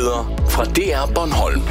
nyheder fra DR Bornholm.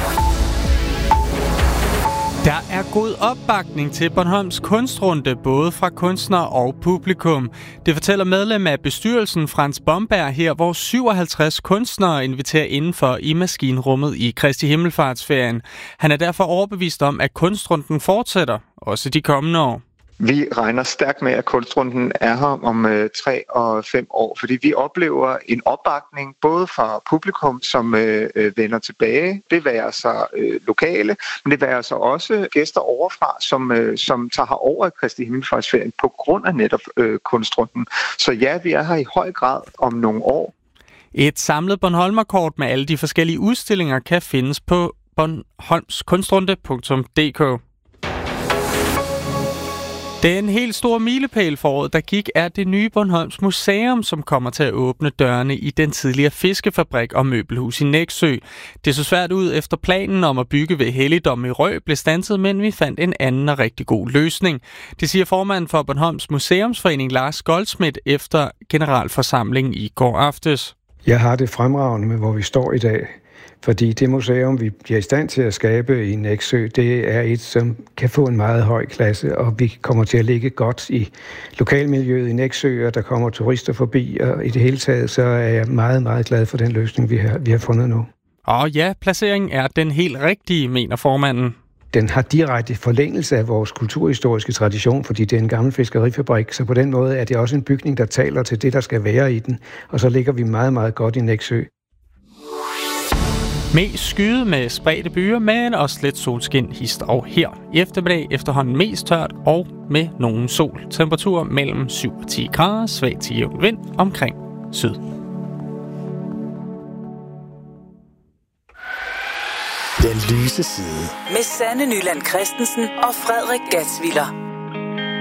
Der er god opbakning til Bornholms kunstrunde, både fra kunstnere og publikum. Det fortæller medlem af bestyrelsen Frans Bomberg her, hvor 57 kunstnere inviterer indenfor i maskinrummet i Kristi Himmelfartsferien. Han er derfor overbevist om, at kunstrunden fortsætter, også de kommende år. Vi regner stærkt med, at kunstrunden er her om 3 og 5 år, fordi vi oplever en opbakning både fra publikum, som vender tilbage, det værer sig lokale, men det værer sig også gæster overfra, som tager herover i Kristi Himmelfartsferien på grund af netop kunstrunden. Så ja, vi er her i høj grad om nogle år. Et samlet Bornholmerkort med alle de forskellige udstillinger kan findes på bornholmskunstrunde.dk. Den helt store milepæl for året, der gik, er det nye Bornholms Museum, som kommer til at åbne dørene i den tidligere fiskefabrik og møbelhus i Nexø. Det så svært ud efter planen om at bygge ved Helligdom i Rø blev standset, men vi fandt en anden og rigtig god løsning. Det siger formanden for Bornholms Museumsforening Lars Goldsmith efter generalforsamlingen i går aftes. Jeg har det fremragende med, hvor vi står i dag. Fordi det museum, vi bliver i stand til at skabe i Nexø, det er et, som kan få en meget høj klasse, og vi kommer til at ligge godt i lokalmiljøet i Nexø, og der kommer turister forbi, og i det hele taget, så er jeg meget, meget glad for den løsning, vi har fundet nu. Og ja, placeringen er den helt rigtige, mener formanden. Den har direkte forlængelse af vores kulturhistoriske tradition, fordi det er en gammel fiskerifabrik, så på den måde er det også en bygning, der taler til det, der skal være i den, og så ligger vi meget, meget godt i Nexø. Mest skyde med spredte byer, men også lidt solskin hist og her. I eftermiddag efterhånden mest tørt og med nogen sol. Temperatur mellem 7 og 10 grader, svag til jævn vind omkring syd. Den lyse side. Med Sanne Nyland Christensen og Frederik Gatsviller.